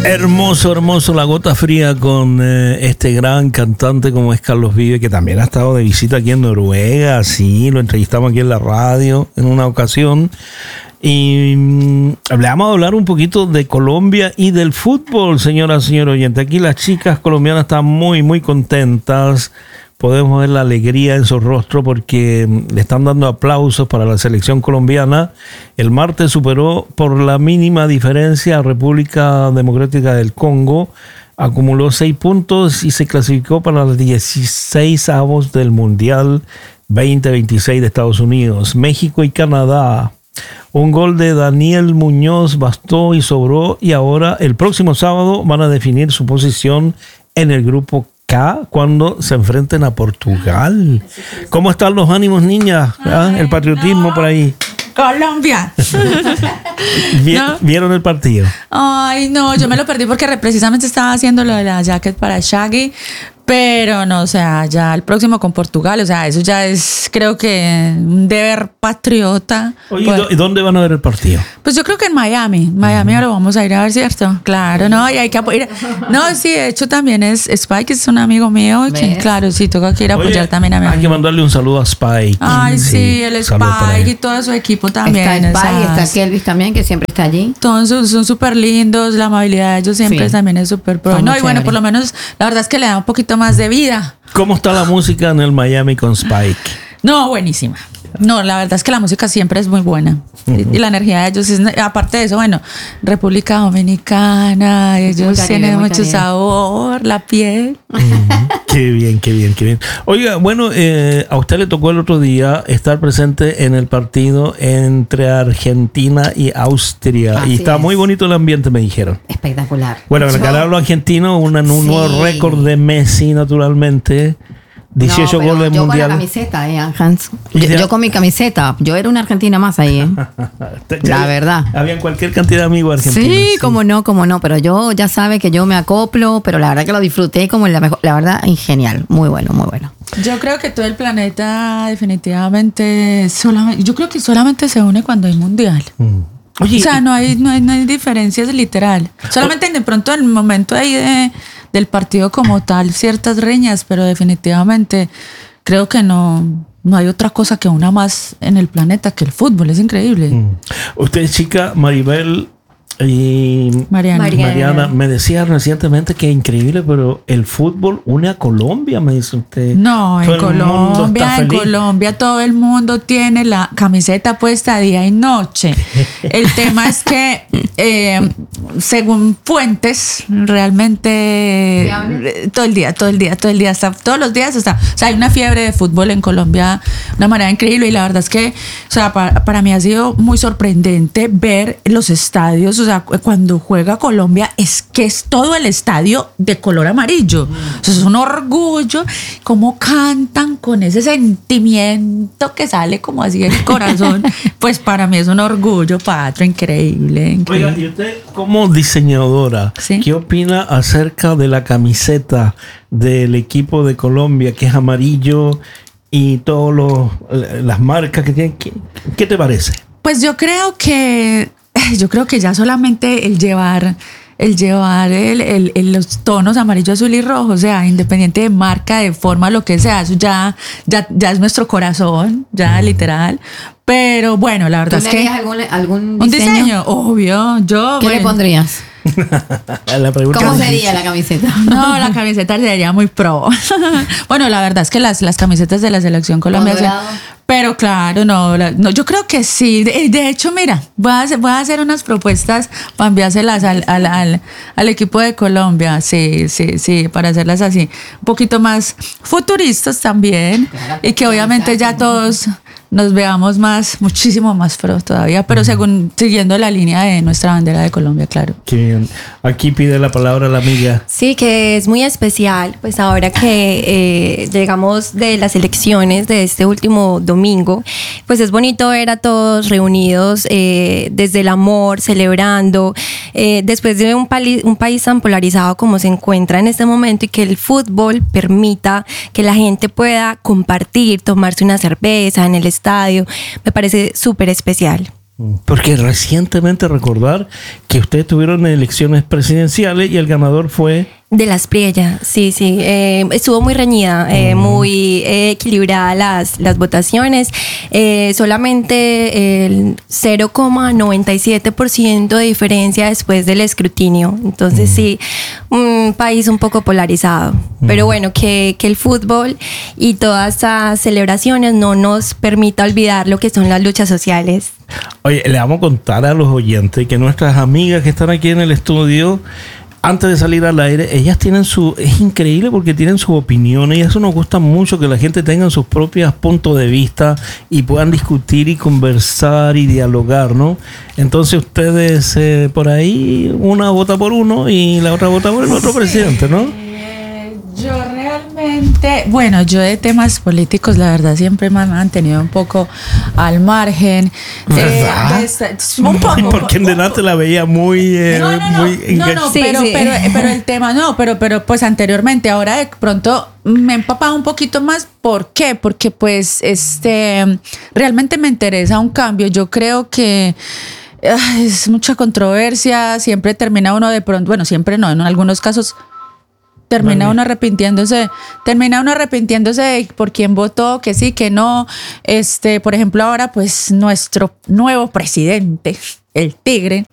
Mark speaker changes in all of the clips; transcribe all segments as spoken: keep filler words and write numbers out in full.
Speaker 1: Hermoso, hermoso, La Gota Fría con eh, este gran cantante como es Carlos Vives, que también ha estado de visita aquí en Noruega. Sí, lo entrevistamos aquí en la radio en una ocasión. Y mmm, le vamos a hablar un poquito de Colombia y del fútbol, señora, señor oyente. Aquí las chicas colombianas están muy, muy contentas. Podemos ver la alegría en su rostro porque le están dando aplausos para la selección colombiana. El martes superó por la mínima diferencia a República Democrática del Congo. Acumuló seis puntos y se clasificó para los dieciséis avos del Mundial veinte veintiséis de Estados Unidos. México y Canadá. Un gol de Daniel Muñoz bastó y sobró, y ahora el próximo sábado van a definir su posición en el grupo cuando se enfrenten a Portugal. ¿Cómo están los ánimos, niñas? ¿Ah? El patriotismo no. Por ahí.
Speaker 2: Colombia.
Speaker 1: ¿No? ¿Vieron el partido?
Speaker 2: Ay, no, yo me lo perdí porque precisamente estaba haciendo lo de la jacket para Shaggy. Pero no, o sea, ya el próximo con Portugal, o sea, eso ya es, creo que un deber patriota.
Speaker 1: Oye, pues, ¿y dónde van a ver el partido?
Speaker 2: Pues yo creo que en Miami. Miami uh-huh. Lo vamos a ir a ver, ¿cierto? Claro, no, y hay que apoyar. No, sí, de hecho también es Spike, es un amigo mío. Que, claro, sí, toca que ir a apoyar. Oye, también a mi amigo.
Speaker 1: Hay que mandarle un saludo a Spike.
Speaker 2: Ay, sí, sí, el Spike y todo su equipo también.
Speaker 3: Está Spike, o sea, está Kelvis también, que siempre está allí.
Speaker 2: Todos son súper lindos, la amabilidad de ellos siempre sí. También es súper pro. No, y bueno, por lo menos, la verdad es que le da un poquito más de vida.
Speaker 1: ¿Cómo está la música en el Miami con Spike?
Speaker 2: No, buenísima. No, la verdad es que la música siempre es muy buena. Uh-huh. Y la energía de ellos es, aparte de eso, bueno, República Dominicana, ellos caribe, tienen mucho caribe. Sabor, la piel.
Speaker 1: Uh-huh. Qué bien, qué bien, qué bien. Oiga, bueno, eh, a usted le tocó el otro día estar presente en el partido entre Argentina y Austria. Así y está es. Muy bonito el ambiente, me dijeron.
Speaker 3: Espectacular.
Speaker 1: Bueno, para ganar los argentinos, un sí. nuevo récord de Messi, naturalmente. dieciocho
Speaker 3: no,
Speaker 1: goles
Speaker 3: yo
Speaker 1: mundial.
Speaker 3: Yo con la camiseta, eh, Hans. Yo, yo con mi camiseta. Yo era una argentina más ahí, eh. La verdad.
Speaker 1: Había cualquier cantidad de amigos argentinos.
Speaker 3: Sí, sí, como no, como no. Pero yo ya sabe que yo me acoplo. Pero la verdad que lo disfruté como la mejor. La verdad, genial. Muy bueno, muy bueno.
Speaker 2: Yo creo que todo el planeta definitivamente solamente, yo creo que solamente se une cuando hay mundial. Mm. Oye, o sea, no hay, no hay, no hay diferencias literal. Solamente o, de pronto en el momento ahí de, del partido como tal, ciertas reñas, pero definitivamente creo que no, no hay otra cosa que una más en el planeta que el fútbol. Es increíble. Mm.
Speaker 1: Usted, chica, Maribel y
Speaker 2: Mariana.
Speaker 1: Mariana, Mariana, me decía recientemente que es increíble, pero el fútbol une a Colombia, me dice usted.
Speaker 2: No, en Colombia, en Colombia todo el mundo tiene la camiseta puesta día y noche. El tema es que, eh, según fuentes, realmente todo el día, todo el día, todo el día, hasta, todos los días está. O sea, hay una fiebre de fútbol en Colombia de una manera increíble, y la verdad es que, o sea, para, para mí ha sido muy sorprendente ver los estadios. O sea, cuando juega Colombia es que es todo el estadio de color amarillo. Mm. O sea, es un orgullo. Cómo cantan con ese sentimiento que sale como así del corazón. Pues para mí es un orgullo, patrio, increíble, increíble.
Speaker 1: Oiga, y usted como diseñadora, ¿sí? ¿Qué opina acerca de la camiseta del equipo de Colombia, que es amarillo, y todas las marcas que tienen? ¿Qué, qué te parece?
Speaker 2: Pues yo creo que Yo creo que ya solamente el llevar, el llevar el, el, el, los tonos amarillo, azul y rojo, o sea, independiente de marca, de forma, lo que sea, eso ya, ya, ya es nuestro corazón, ya mm. literal. Pero bueno, la verdad
Speaker 3: ¿Tú
Speaker 2: es que
Speaker 3: algún, algún diseño?
Speaker 2: Un diseño, obvio. Yo,
Speaker 3: ¿Qué
Speaker 2: bueno,
Speaker 3: le pondrías?
Speaker 1: La
Speaker 3: ¿Cómo sería la camiseta?
Speaker 2: No, la camiseta sería muy pro. Bueno, la verdad es que las, las camisetas de la selección colombiana, pero claro, no, la, no, yo creo que sí. De, de hecho, mira, voy a, hacer, voy a hacer unas propuestas para enviárselas al, al, al, al equipo de Colombia. Sí, sí, sí, para hacerlas así, un poquito más futuristas también. Claro, y que obviamente ya todos nos veamos más, muchísimo más pro todavía, pero según siguiendo la línea de nuestra bandera de Colombia, claro.
Speaker 1: Qué bien. Aquí pide la palabra la amiga.
Speaker 4: Sí, que es muy especial, pues ahora que eh, llegamos de las elecciones de este último domingo, pues es bonito ver a todos reunidos eh, desde el amor, celebrando, eh, después de un, pali- un país tan polarizado como se encuentra en este momento, y que el fútbol permita que la gente pueda compartir, tomarse una cerveza en el estadio, me parece súper especial.
Speaker 1: Porque recientemente recordar que ustedes tuvieron elecciones presidenciales y el ganador fue...
Speaker 4: De las Priella, sí, sí. Eh, estuvo muy reñida, eh, muy eh, equilibrada las, las votaciones. Eh, solamente el cero coma noventa y siete por ciento de diferencia después del escrutinio. Entonces sí, un país un poco polarizado. Pero bueno, que, que el fútbol y todas estas celebraciones no nos permita olvidar lo que son las luchas sociales.
Speaker 1: Oye, le vamos a contar a los oyentes que nuestras amigas que están aquí en el estudio, antes de salir al aire, ellas tienen su... Es increíble porque tienen sus opiniones y eso nos gusta mucho, que la gente tenga sus propios puntos de vista y puedan discutir y conversar y dialogar, ¿no? Entonces ustedes eh, por ahí, una vota por uno y la otra vota por el otro sí. presidente, ¿no?
Speaker 2: Eh, yo realmente... Bueno, yo de temas políticos, la verdad, siempre me han mantenido un poco al margen.
Speaker 1: ¿Verdad?
Speaker 2: Eh, de, un poco,
Speaker 1: porque en delante la veía muy... Eh,
Speaker 2: no, no, no,
Speaker 1: muy
Speaker 2: no, no,
Speaker 4: sí,
Speaker 2: pero,
Speaker 4: sí.
Speaker 2: pero, pero el tema no, pero, pero pues anteriormente, ahora de pronto me he empapado un poquito más. ¿Por qué? Porque pues este realmente me interesa un cambio. Yo creo que ay, es mucha controversia, siempre termina uno de pronto, bueno, siempre no, en algunos casos termina uno arrepintiéndose, termina uno arrepintiéndose de por quién votó, que sí, que no. Este, por ejemplo, ahora, pues, nuestro nuevo presidente, el Tigre,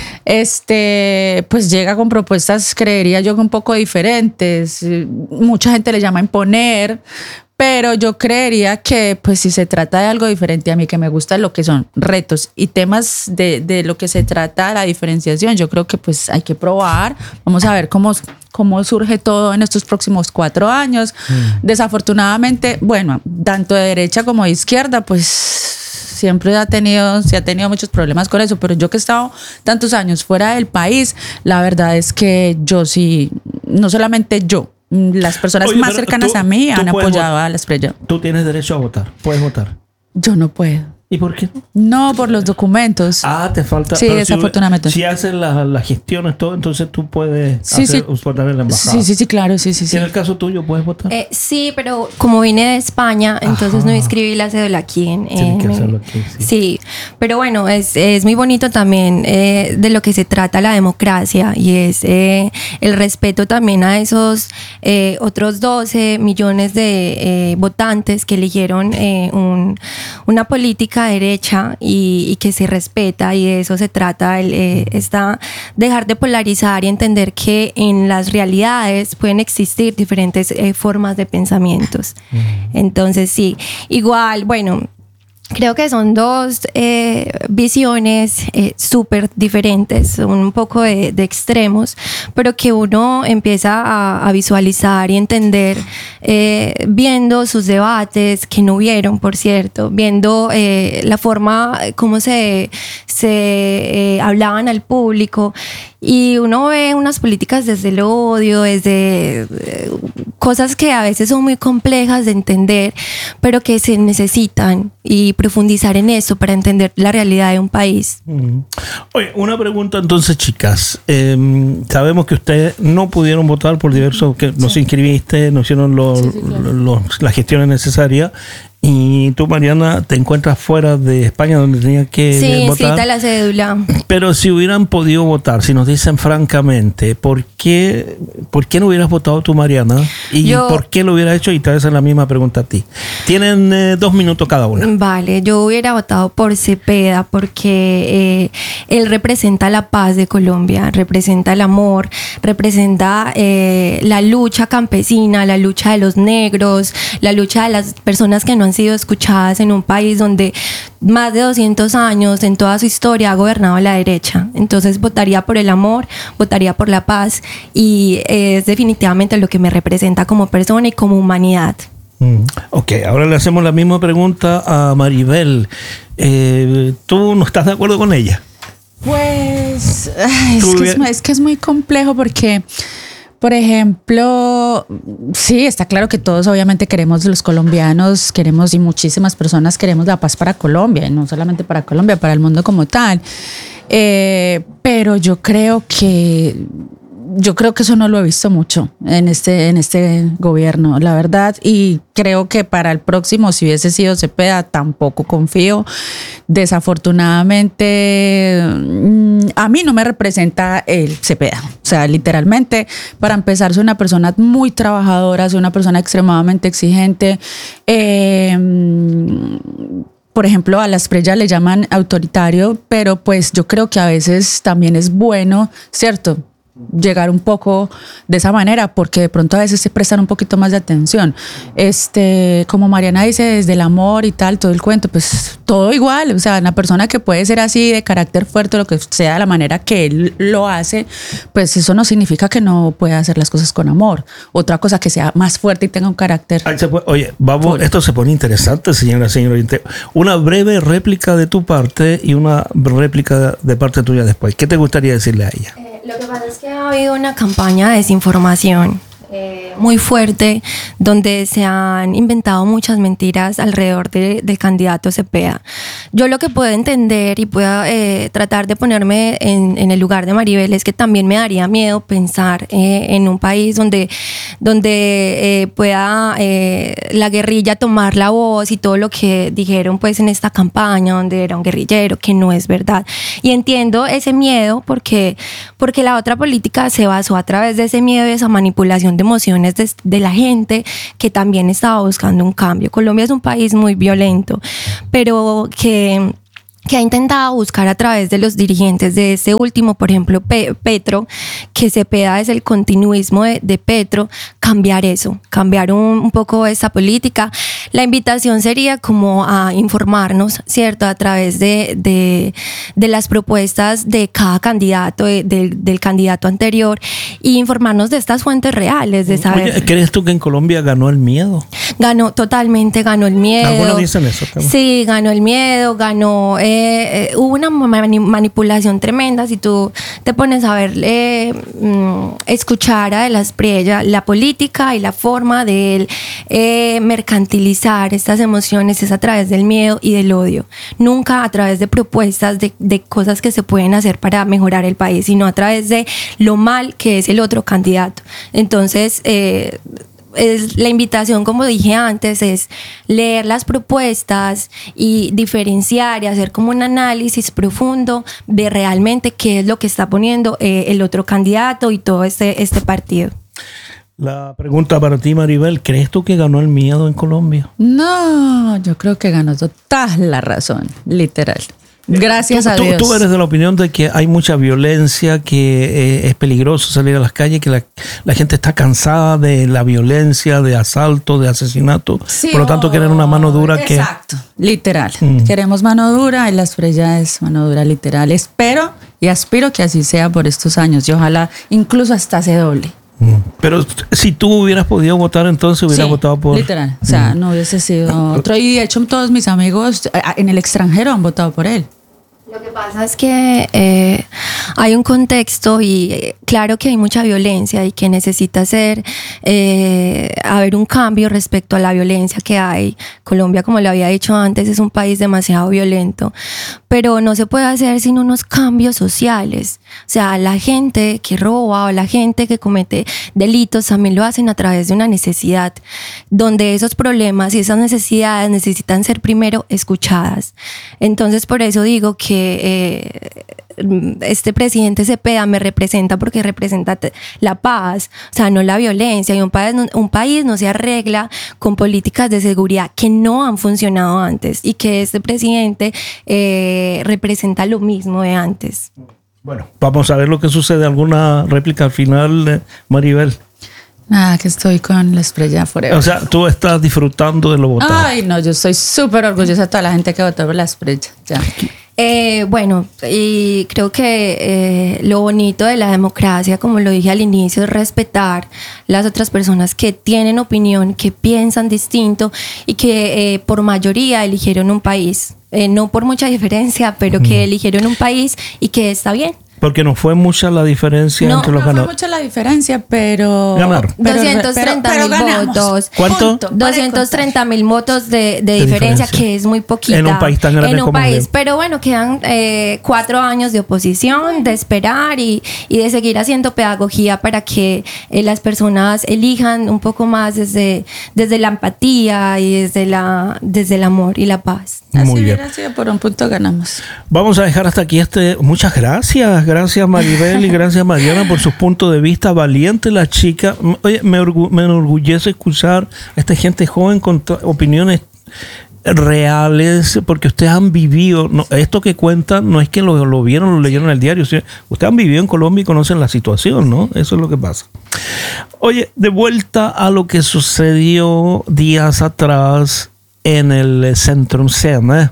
Speaker 2: este, pues llega con propuestas, creería yo, un poco diferentes. Mucha gente le llama imponer, pero yo creería que, pues, si se trata de algo diferente, a mí que me gusta lo que son retos y temas de, de lo que se trata, la diferenciación, yo creo que, pues, hay que probar. Vamos a ver cómo, cómo surge todo en estos próximos cuatro años. Mm. Desafortunadamente, bueno, tanto de derecha como de izquierda, pues, siempre ha tenido, se ha tenido muchos problemas con eso, pero yo que he estado tantos años fuera del país, la verdad es que yo sí, no solamente yo, las personas Oye, más cercanas tú, a mí han apoyado a las Priella.
Speaker 1: Tú tienes derecho a votar, puedes votar.
Speaker 2: Yo no puedo.
Speaker 1: ¿Y por qué?
Speaker 2: No, por los documentos.
Speaker 1: Ah, te falta.
Speaker 2: Sí, desafortunadamente.
Speaker 1: Si, si haces las la gestiones, todo, entonces tú puedes
Speaker 2: sí,
Speaker 1: hacer,
Speaker 2: sí.
Speaker 1: votar en la embajada.
Speaker 2: Sí, sí, sí, claro, sí, sí.
Speaker 1: ¿Y
Speaker 2: sí.
Speaker 1: en el caso tuyo puedes votar?
Speaker 4: Eh, sí, pero como vine de España, entonces Ajá. no inscribí la cédula aquí. En,
Speaker 1: Tienes que
Speaker 4: en,
Speaker 1: hacerlo aquí, sí.
Speaker 4: Sí, pero bueno, es, es muy bonito también eh, de lo que se trata la democracia y es eh, el respeto también a esos eh, otros doce millones de eh, votantes que eligieron eh, un, una política derecha y, y que se respeta, y de eso se trata el, eh, está dejar de polarizar y entender que en las realidades pueden existir diferentes eh, formas de pensamientos. Entonces sí, igual, bueno, creo que son dos eh, visiones eh, súper diferentes, un poco de, de extremos, pero que uno empieza a, a visualizar y entender eh, viendo sus debates, que no hubieron, por cierto, viendo eh, la forma como se, se eh, hablaban al público. Y uno ve unas políticas desde el odio, desde eh, cosas que a veces son muy complejas de entender, pero que se necesitan, y profundizar en eso para entender la realidad de un país.
Speaker 1: Mm. Oye, una pregunta entonces, chicas. Eh, sabemos que ustedes no pudieron votar por diversos, que no se inscribiste, no hicieron los, sí, sí, claro. los, las gestiones necesarias. Y tú, Mariana, te encuentras fuera de España donde tenías que
Speaker 4: sí,
Speaker 1: votar. Sí,
Speaker 4: necesita la cédula.
Speaker 1: Pero si hubieran podido votar, si nos dicen francamente, ¿por qué, por qué no hubieras votado tú, Mariana? ¿Y yo, por qué lo hubieras hecho? Y te voy a hacer la misma pregunta a ti. Tienen eh, dos minutos cada una.
Speaker 4: Vale, yo hubiera votado por Cepeda porque eh, él representa la paz de Colombia, representa el amor, representa eh, la lucha campesina, la lucha de los negros, la lucha de las personas que no han sido escuchadas en un país donde más de doscientos años en toda su historia ha gobernado la derecha. Entonces votaría por el amor, votaría por la paz, y es definitivamente lo que me representa como persona y como humanidad.
Speaker 1: Mm. Ok, ahora le hacemos la misma pregunta a Maribel. Eh, ¿Tú no estás de acuerdo con ella?
Speaker 2: Pues ay, es, que es, es que es muy complejo porque, por ejemplo, sí, está claro que todos obviamente queremos, los colombianos queremos, y muchísimas personas queremos la paz para Colombia, y no solamente para Colombia, para el mundo como tal. Eh, pero yo creo que yo creo que eso no lo he visto mucho en este, en este gobierno, la verdad, y creo que para el próximo, si hubiese sido Cepeda, tampoco confío. Desafortunadamente, a mí no me representa el Cepeda, o sea, literalmente, para empezar, soy una persona muy trabajadora, soy una persona extremadamente exigente. Eh, Por ejemplo, a las Asprilla le llaman autoritario, pero pues yo creo que a veces también es bueno, ¿cierto?, llegar un poco de esa manera, porque de pronto a veces se prestan un poquito más de atención. Este, como Mariana dice, desde el amor y tal, todo el cuento, pues todo igual. O sea, una persona que puede ser así, de carácter fuerte, lo que sea, de la manera que él lo hace, pues eso no significa que no pueda hacer las cosas con amor. Otra cosa, que sea más fuerte y tenga un carácter.
Speaker 1: Oye, vamos, esto se pone interesante, señora, señor. Una breve réplica de tu parte y una réplica de parte tuya después. ¿Qué te gustaría decirle a ella?
Speaker 4: Lo que pasa es que ha habido una campaña de desinformación eh, muy fuerte, donde se han inventado muchas mentiras alrededor de, del candidato Cepeda. Yo lo que puedo entender y puedo eh, tratar de ponerme en, en el lugar de Maribel es que también me daría miedo pensar eh, en un país donde, donde eh, pueda eh, la guerrilla tomar la voz y todo lo que dijeron pues en esta campaña, donde era un guerrillero, que no es verdad. Y entiendo ese miedo porque, porque la otra política se basó a través de ese miedo y esa manipulación de emociones de, de la gente que también estaba buscando un cambio. Colombia es un país muy violento, pero que... que ha intentado buscar a través de los dirigentes de este último, por ejemplo, Pe- Petro, que Cepeda es el continuismo de, de Petro, cambiar eso, cambiar un, un poco esa política. La invitación sería como a informarnos, ¿cierto?, a través de, de, de las propuestas de cada candidato, de, de, del candidato anterior, y informarnos de estas fuentes reales, de saber...
Speaker 1: Oye, ¿crees tú que en Colombia ganó el miedo?
Speaker 4: Ganó, totalmente ganó el miedo.
Speaker 1: Algunos dicen eso también.
Speaker 4: Sí, ganó el miedo, ganó... Eh, Eh, eh, hubo una mani- manipulación tremenda. Si tú te pones a ver, eh, mm, escuchar a De la Asprilla, la política y la forma de él eh, mercantilizar estas emociones es a través del miedo y del odio, nunca a través de propuestas de, de cosas que se pueden hacer para mejorar el país, sino a través de lo mal que es el otro candidato. Entonces, eh, es la invitación, como dije antes, es leer las propuestas y diferenciar y hacer como un análisis profundo de realmente qué es lo que está poniendo eh, el otro candidato y todo este, este partido.
Speaker 1: La pregunta para ti, Maribel, ¿crees tú que ganó el miedo en Colombia?
Speaker 2: No, yo creo que ganó total la razón, literal. Gracias
Speaker 1: tú,
Speaker 2: a
Speaker 1: tú,
Speaker 2: Dios.
Speaker 1: Tú eres de la opinión de que hay mucha violencia, que eh, es peligroso salir a las calles, que la, la gente está cansada de la violencia, de asalto, de asesinato.
Speaker 2: Sí,
Speaker 1: por lo tanto, quieren una mano dura.
Speaker 2: Exacto,
Speaker 1: que...
Speaker 2: Exacto, literal.
Speaker 1: Mm.
Speaker 2: Queremos mano dura y La Asprilla es mano dura literal. Espero y aspiro que así sea por estos años y ojalá incluso hasta se doble.
Speaker 1: Pero si tú hubieras podido votar, entonces hubieras
Speaker 2: Sí,
Speaker 1: votado por...
Speaker 2: literal, o sea, no hubiese sido otro. Y de hecho todos mis amigos en el extranjero han votado por él.
Speaker 4: Lo que pasa es que eh, hay un contexto y eh, claro que hay mucha violencia y que necesita ser, eh, haber un cambio respecto a la violencia que hay. Colombia, como lo había dicho antes, es un país demasiado violento, pero no se puede hacer sin unos cambios sociales. O sea, la gente que roba o la gente que comete delitos también lo hacen a través de una necesidad, donde esos problemas y esas necesidades necesitan ser primero escuchadas. Entonces, por eso digo que Eh, este presidente Cepeda me representa porque representa la paz, o sea, no la violencia, y un país, un país no se arregla con políticas de seguridad que no han funcionado antes, y que este presidente eh, representa lo mismo de antes.
Speaker 1: Bueno, vamos a ver lo que sucede. ¿Alguna réplica al final, Maribel?
Speaker 2: Nada, que estoy con La Asprilla forever.
Speaker 1: O sea, tú estás disfrutando de lo votado.
Speaker 2: Ay, no, yo estoy súper orgullosa de toda la gente que votó por La Asprilla. Ya.
Speaker 4: Eh, bueno, y creo que eh, lo bonito de la democracia, como lo dije al inicio, es respetar las otras personas que tienen opinión, que piensan distinto y que eh, por mayoría eligieron un país. Eh, no por mucha diferencia, pero que eligieron un país y que está bien.
Speaker 1: Porque no fue mucha la diferencia
Speaker 2: no,
Speaker 1: entre los
Speaker 2: ganadores. No fue mucha la diferencia, pero...
Speaker 1: Ganaron.
Speaker 4: doscientos treinta mil votos.
Speaker 1: ¿Cuánto?
Speaker 4: doscientos treinta mil votos de, de, de diferencia, diferencia, que es muy poquita.
Speaker 1: En un país tan grande
Speaker 4: en un
Speaker 1: como
Speaker 4: país.
Speaker 1: el...
Speaker 4: Pero bueno, quedan eh, cuatro años de oposición, de esperar y, y de seguir haciendo pedagogía para que eh, las personas elijan un poco más desde, desde la empatía y desde, la, desde el amor y la paz.
Speaker 1: Muy
Speaker 2: Así
Speaker 1: bien.
Speaker 2: Así por un punto ganamos.
Speaker 1: Vamos a dejar hasta aquí este. Muchas gracias, gracias Maribel y gracias Mariana por sus puntos de vista. Valiente la chica. Oye, me, orgu- me enorgullece escuchar a esta gente joven con t- opiniones reales, porque ustedes han vivido, no, esto que cuentan no es que lo, lo vieron, lo leyeron en el diario, sino, ustedes han vivido en Colombia y conocen la situación, ¿no? Eso es lo que pasa. Oye, de vuelta a lo que sucedió días atrás en el Centrum Sena.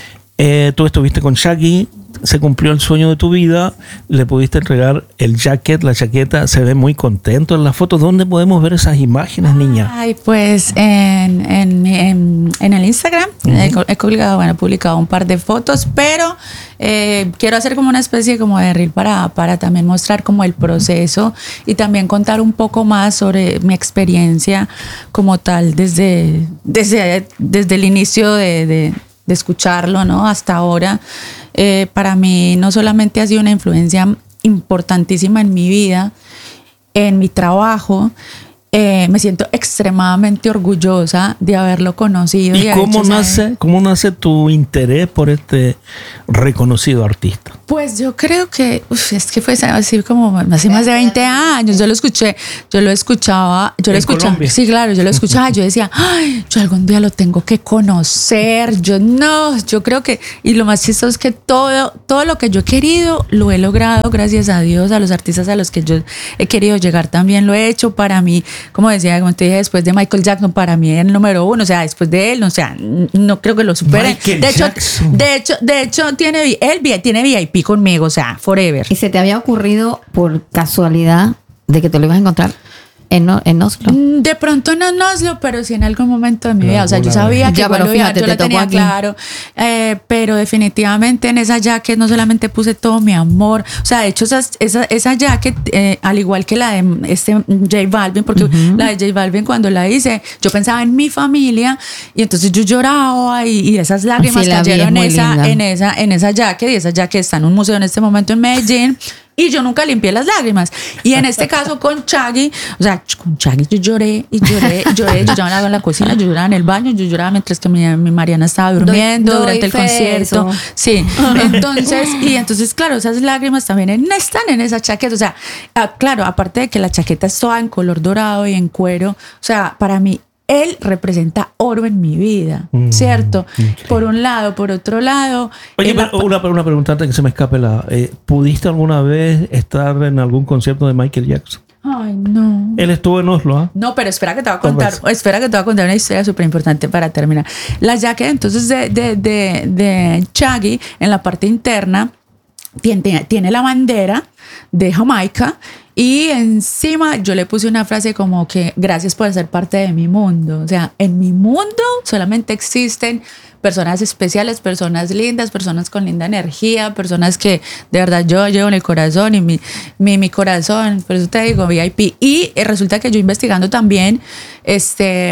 Speaker 1: Eh, tú estuviste con Shaggy, se cumplió el sueño de tu vida, le pudiste entregar el jacket, la chaqueta, se ve muy contento en la foto. ¿Dónde podemos ver esas imágenes, niña?
Speaker 2: Ay, pues en, en, en, en el Instagram uh-huh. he, he publicado, bueno, he publicado un par de fotos, pero eh, quiero hacer como una especie como de reel para, para también mostrar como el proceso y también contar un poco más sobre mi experiencia como tal desde, desde, desde el inicio de, de, de escucharlo, ¿no? Hasta ahora. Eh, para mí no solamente ha sido una influencia importantísima en mi vida, en mi trabajo, eh, me siento extremadamente orgullosa de haberlo conocido.
Speaker 1: ¿Y, y cómo, hecho, nace, cómo nace tu interés por este reconocido artista?
Speaker 2: Pues yo creo que uf, es que fue así como hace más de veinte años. Yo lo escuché, yo lo escuchaba, yo lo escuchaba. Colombia. Sí, claro, yo lo escuchaba. Yo decía, ay, yo algún día lo tengo que conocer. Yo no, yo creo que, y lo más chistoso es que todo, todo lo que yo he querido lo he logrado, gracias a Dios, a los artistas a los que yo he querido llegar también lo he hecho. Para mí, como decía, como te dije, después de Michael Jackson, para mí es el número uno. O sea, después de él, o sea, no creo que lo supere.
Speaker 1: Michael
Speaker 2: de hecho,
Speaker 1: Jackson.
Speaker 2: de hecho, de hecho, tiene él tiene V I P conmigo, o sea, forever.
Speaker 3: ¿Y se te había ocurrido por casualidad de que te lo ibas a encontrar en, en Oslo?
Speaker 2: De pronto no en Oslo, pero sí en algún momento de mi vida. O sea, yo sabía
Speaker 3: vez.
Speaker 2: que
Speaker 3: ya,
Speaker 2: igual
Speaker 3: pero
Speaker 2: lo
Speaker 3: fíjate,
Speaker 2: yo
Speaker 3: te
Speaker 2: lo tenía
Speaker 3: aquí.
Speaker 2: claro. Eh, pero definitivamente en esa jacket no solamente puse todo mi amor. O sea, de hecho, esas, esa, esa jacket, eh, al igual que la de este J Balvin, porque uh-huh. la de J Balvin cuando la hice, yo pensaba en mi familia y entonces yo lloraba y, y esas lágrimas
Speaker 3: sí,
Speaker 2: cayeron en esa, en, esa, en esa jacket. Y esa jacket está en un museo en este momento en Medellín. Y yo nunca limpié las lágrimas. Y en este caso con Shaggy, o sea, con Shaggy yo lloré y lloré, lloré. Yo lloraba en la cocina, yo lloraba en el baño, yo lloraba mientras que mi, mi Mariana estaba durmiendo doy, doy durante el concierto. Eso. Sí, entonces, y entonces, claro, esas lágrimas también están en esa chaqueta. O sea, claro, aparte de que la chaqueta es toda en color dorado y en cuero, o sea, para mí, él representa oro en mi vida, mm, ¿cierto? Okay. Por un lado, por otro lado...
Speaker 1: Oye, pero una, una pregunta antes que se me escape. la eh, ¿Pudiste alguna vez estar en algún concierto de Michael Jackson?
Speaker 2: Ay, no.
Speaker 1: Él estuvo en Oslo, ¿ah? ¿eh?
Speaker 2: No, pero espera que te voy a contar, espera que te voy a contar una historia súper importante para terminar. La jacket entonces de, de, de, de Shaggy, en la parte interna, tiene, tiene la bandera de Jamaica. Y encima yo le puse una frase como que gracias por ser parte de mi mundo. O sea, en mi mundo solamente existen personas especiales, personas lindas, personas con linda energía, personas que de verdad yo llevo en el corazón y mi, mi, mi corazón, por eso te digo V I P. Y eh, resulta que yo investigando también este,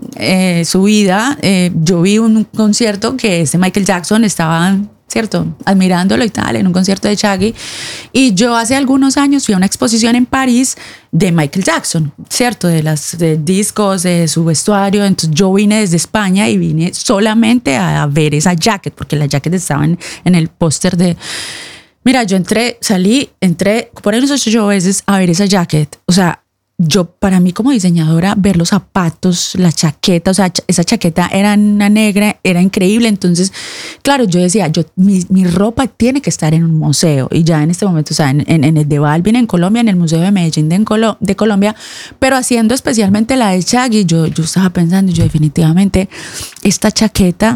Speaker 2: eh, su vida, eh, yo vi un concierto que este Michael Jackson estaba... ¿cierto? Admirándolo y tal, en un concierto de Shaggy. Y yo hace algunos años fui a una exposición en París de Michael Jackson, ¿cierto? De las de discos, de su vestuario. Entonces yo vine desde España y vine solamente a ver esa jacket, porque la jacket estaba en, en el póster de... Mira, yo entré, salí, entré por ahí unos ocho veces a ver esa jacket. O sea, yo, para mí como diseñadora, ver los zapatos, la chaqueta, o sea, esa chaqueta era una negra, era increíble. Entonces, claro, yo decía, yo mi, mi ropa tiene que estar en un museo. Y ya en este momento, o sea, en, en, en el de Balvin en Colombia, en el Museo de Medellín de, en Colo, de Colombia, pero haciendo especialmente la de Shaggy, yo, yo estaba pensando, yo definitivamente, esta chaqueta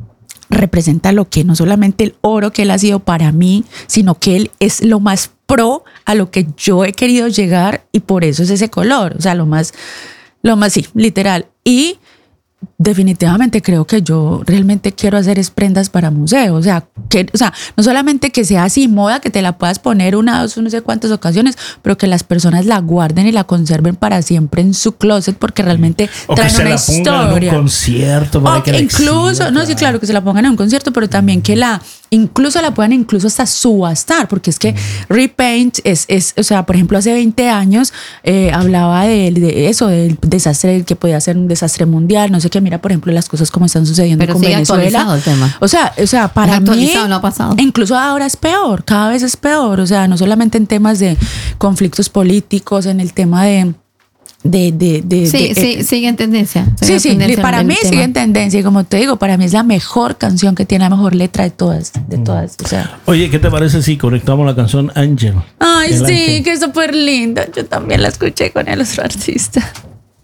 Speaker 2: representa lo que no solamente el oro que él ha sido para mí, sino que él es lo más pro a lo que yo he querido llegar y por eso es ese color, o sea, lo más, lo más, sí, literal. Y definitivamente creo que yo realmente quiero hacer es prendas para museos, o sea, que, o sea, no solamente que sea así moda, que te la puedas poner una, dos, no sé cuántas ocasiones, pero que las personas la guarden y la conserven para siempre en su closet, porque realmente
Speaker 1: o
Speaker 2: traen
Speaker 1: que se
Speaker 2: una
Speaker 1: la
Speaker 2: historia.
Speaker 1: pongan en un concierto para
Speaker 2: o
Speaker 1: que la
Speaker 2: incluso,
Speaker 1: exhiban,
Speaker 2: no, sí, claro, que se la pongan en un concierto, pero también que la, incluso la puedan incluso hasta subastar, porque es que mm. Repaint es, es, o sea, por ejemplo, hace veinte años eh, hablaba de, de eso, del desastre, que podía ser un desastre mundial, no sé qué. Mira, por ejemplo, las cosas como están sucediendo
Speaker 3: pero
Speaker 2: con
Speaker 3: sigue
Speaker 2: Venezuela.
Speaker 3: Actualizado el tema.
Speaker 2: O sea, o sea, para mí,
Speaker 3: no ha pasado.
Speaker 2: Incluso ahora es peor, cada vez es peor. O sea, no solamente en temas de conflictos políticos, en el tema de De, de, de,
Speaker 3: sí,
Speaker 2: de,
Speaker 3: sí,
Speaker 2: eh,
Speaker 3: sigue en tendencia.
Speaker 2: Sí, sí,
Speaker 3: tendencia
Speaker 2: para mí sigue en tendencia. Y como te digo, para mí es la mejor canción que tiene, la mejor letra de todas, de todas. O sea.
Speaker 1: Oye, ¿qué te parece si conectamos la canción Ángel?
Speaker 2: Ay,
Speaker 1: El
Speaker 2: sí,
Speaker 1: Ángel.
Speaker 2: que es súper linda. Yo también la escuché con el otro artista.